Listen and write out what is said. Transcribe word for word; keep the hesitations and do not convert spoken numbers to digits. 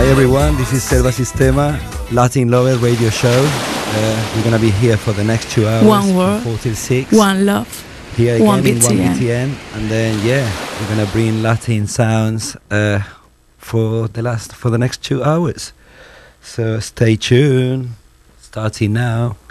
Hi everyone, this is Selva Sistema, Latin Lover Radio Show. Uh, we're gonna be here for the next two hours, one word, from four till six. One love, here again one in one B T N. B T N, and then yeah, we're gonna bring Latin sounds uh, for the last for the next two hours. So stay tuned. Starting now.